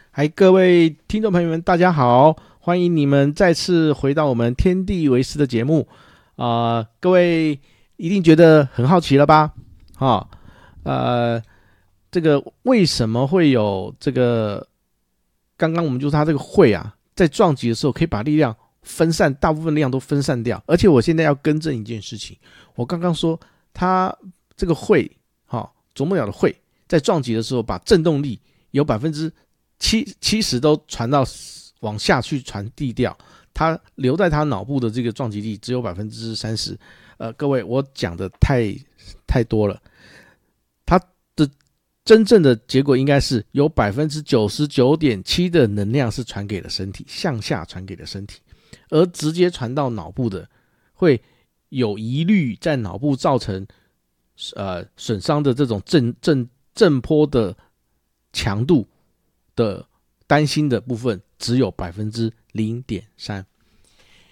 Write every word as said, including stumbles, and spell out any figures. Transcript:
嗨，各位听众朋友们，大家好，欢迎你们再次回到我们天地为师的节目啊、呃各位一定觉得很好奇了吧？哈、呃，这个为什么会有这个？刚刚我们就说它这个会啊，在撞击的时候可以把力量分散，大部分力量都分散掉。而且我现在要更正一件事情，我刚刚说它这个会，哈、哦，啄木鸟的会在撞击的时候，把振动力有百分之七七十都传到往下去传递掉，它留在它脑部的这个撞击力只有百分之三十。呃，各位，我讲的太太多了，它的真正的结果应该是有百分之九十九点七的能量是传给了身体，向下传给了身体，而直接传到脑部的会有疑虑在脑部造成呃损伤的这种震震震波的强度的担心的部分只有百分之零点三。